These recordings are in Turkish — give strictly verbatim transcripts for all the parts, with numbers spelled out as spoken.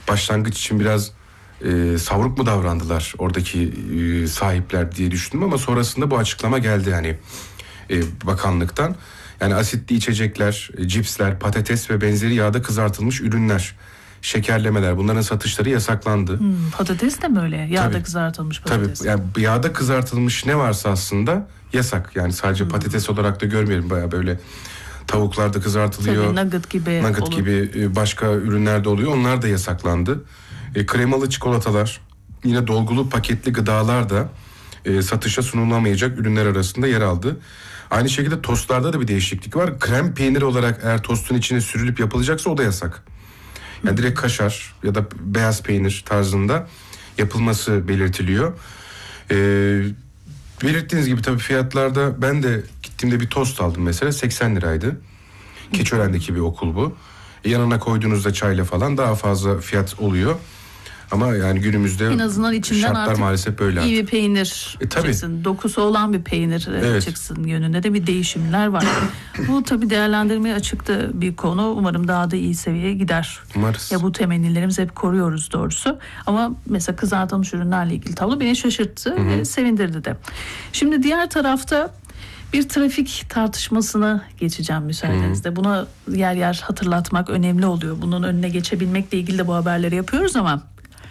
başlangıç için biraz e, savruk mu davrandılar oradaki e, sahipler diye düşündüm ama sonrasında bu açıklama geldi yani e, bakanlıktan. Yani asitli içecekler, e, cipsler, patates ve benzeri yağda kızartılmış ürünler, şekerlemeler, bunların satışları yasaklandı. Hmm, patates de mi öyle? Yağda Tabii, kızartılmış patates. Tabii yani yağda kızartılmış ne varsa aslında yasak. Yani sadece hmm. patates olarak da görmeyelim, bayağı böyle tavuklarda kızartılıyor. Tabii nugget gibi Nugget olur. gibi başka ürünler de oluyor. Onlar da yasaklandı. E, kremalı çikolatalar, yine dolgulu paketli gıdalar da e, satışa sunulamayacak ürünler arasında yer aldı. Aynı şekilde tostlarda da bir değişiklik var. Krem peyniri olarak eğer tostun içine sürülüp yapılacaksa o da yasak. Yani direkt kaşar ya da beyaz peynir tarzında yapılması belirtiliyor. Ee, belirttiğiniz gibi tabii fiyatlarda, ben de gittiğimde bir tost aldım mesela, seksen liraydı. Keçiören'deki bir okul bu. E, yanına koyduğunuzda çayla falan daha fazla fiyat oluyor. Ama yani günümüzde en azından içinden şartlar artık maalesef böyle. iyi bir peynir e, tabii. çıksın. Dokusu olan bir peynir evet. çıksın yönünde de bir değişimler var. Bu tabii değerlendirmeye açıktı bir konu. Umarım daha da iyi seviyeye gider. Umarız. Ya bu temennilerimizi hep koruyoruz doğrusu. Ama mesela kızartılmış ürünlerle ilgili tablo beni şaşırttı Hı hı. ve sevindirdi de. Şimdi diğer tarafta bir trafik tartışmasına geçeceğim müsaadenizle. Hı. Buna yer yer hatırlatmak önemli oluyor. Bunun önüne geçebilmekle ilgili de bu haberleri yapıyoruz ama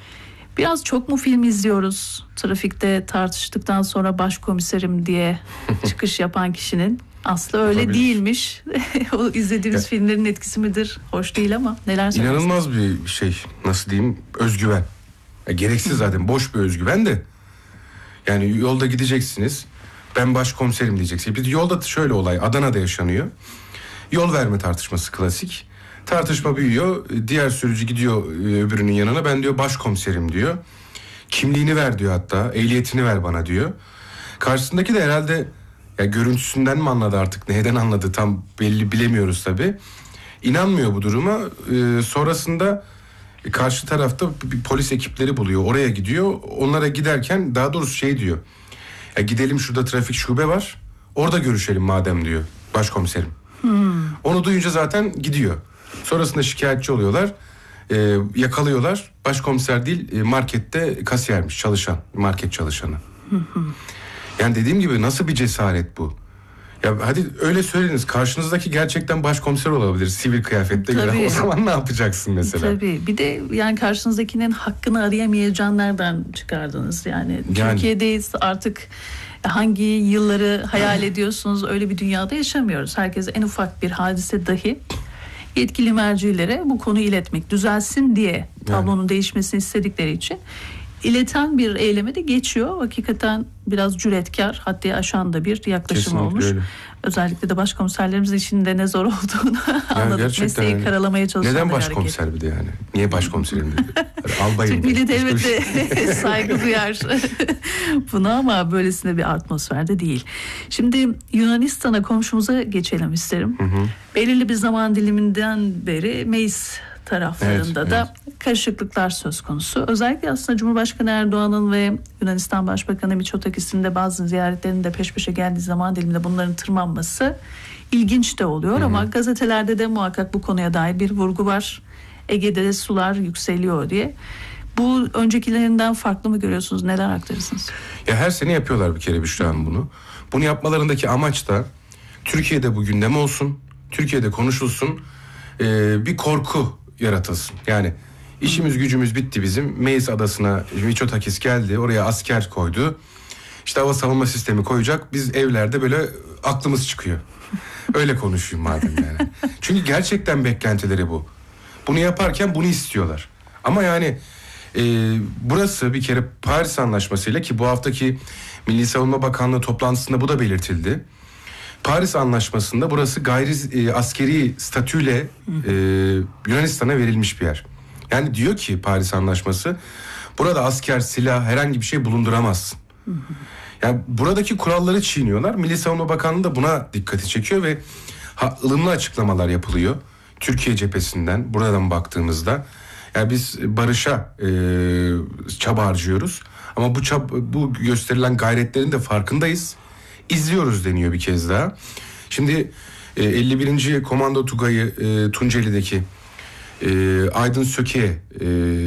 biraz çok mu film izliyoruz? Trafikte tartıştıktan sonra başkomiserim diye çıkış yapan kişinin aslı öyle Olabilir. Değilmiş. O izlediğimiz ya, filmlerin etkisi midir? Hoş değil ama neler söylersiniz? İnanılmaz bir şey, nasıl diyeyim, özgüven. Ya, gereksiz zaten, boş bir özgüven de. Yani yolda gideceksiniz, ben başkomiserim diyeceksiniz. Bir de yolda şöyle olay, Adana'da yaşanıyor. Yol verme tartışması klasik. Tartışma büyüyor. Diğer sürücü gidiyor öbürünün yanına. Ben diyor başkomiserim diyor. Kimliğini ver diyor hatta. Ehliyetini ver bana diyor. Karşısındaki de herhalde ya görüntüsünden mi anladı artık, neyden anladı tam belli bilemiyoruz tabii. İnanmıyor bu duruma. Ee, sonrasında karşı tarafta bir polis ekipleri buluyor. Oraya gidiyor. Onlara giderken daha doğrusu şey diyor. Ya gidelim, şurada trafik şube var. Orada görüşelim madem diyor başkomiserim. Hmm. Onu duyunca zaten gidiyor. Sonrasında şikayetçi oluyorlar. Ee, yakalıyorlar. Başkomiser değil, markette kasiyermiş, çalışan. Market çalışanı. Yani dediğim gibi nasıl bir cesaret bu? Ya hadi öyle söyleniz, karşınızdaki gerçekten başkomiser olabilir sivil kıyafette göre. O zaman ne yapacaksın mesela? Tabii. Bir de yani karşınızdakinin hakkını arayamayacağını nereden çıkardınız? Yani, yani Türkiye'deyiz artık, hangi yılları hayal ediyorsunuz, öyle bir dünyada yaşamıyoruz. Herkes en ufak bir hadise dahi yetkili mercilere bu konuyu iletmek, düzelsin diye, tablonun yani değişmesini istedikleri için ileten bir eyleme de geçiyor. Hakikaten biraz cüretkar, haddi aşan da bir yaklaşım kesinlikle olmuş. Öyle. Özellikle de başkomiserlerimizin işinin de ne zor olduğunu anladık. Mesleği yani karalamaya çalışanlar. Neden başkomiser hareket. Bir de yani? Niye başkomiserim dedi? Albayım. Millet elbette saygı duyar buna ama böylesine bir atmosferde değil. Şimdi Yunanistan'a, komşumuza geçelim isterim. Hı hı. Belirli bir zaman diliminden beri Meis taraflarında evet, da evet. karışıklıklar söz konusu. Özellikle aslında Cumhurbaşkanı Erdoğan'ın ve Yunanistan Başbakanı Mitsotakis'in de bazı ziyaretlerinin de peş peşe geldiği zaman diliminde bunların tırmanması ilginç de oluyor. Hı-hı. Ama gazetelerde de muhakkak bu konuya dair bir vurgu var. Ege'de de sular yükseliyor diye. Bu öncekilerinden farklı mı görüyorsunuz? Neler aktarırsınız? Ya her sene yapıyorlar bir kere Büşra Hanım bunu. Bunu yapmalarındaki amaç da Türkiye'de bu gündem olsun, Türkiye'de konuşulsun, ee, bir korku yaratılsın. Yani işimiz gücümüz bitti bizim. Meis adasına Mitsotakis geldi. Oraya asker koydu. İşte hava savunma sistemi koyacak. Biz evlerde böyle aklımız çıkıyor. Öyle konuşayım madem yani. Çünkü gerçekten beklentileri bu. Bunu yaparken bunu istiyorlar. Ama yani e, burası bir kere Paris Anlaşması'yla, ki bu haftaki Milli Savunma Bakanlığı toplantısında bu da belirtildi. Paris Anlaşması'nda burası gayri e, askeri statüyle e, Yunanistan'a verilmiş bir yer. Yani diyor ki Paris Anlaşması, burada asker, silah, herhangi bir şey bulunduramazsın. Hı hı. Yani buradaki kuralları çiğniyorlar. Milli Savunma Bakanlığı da buna dikkati çekiyor ve ha, ılımlı açıklamalar yapılıyor. Türkiye cephesinden buradan baktığımızda. Yani biz barışa e, çaba harcıyoruz. Ama bu çaba, bu gösterilen gayretlerin de farkındayız. İzliyoruz deniyor bir kez daha. Şimdi e, elli birinci Komando Tugayı e, Tunceli'deki e, Aydın Söke'ye e,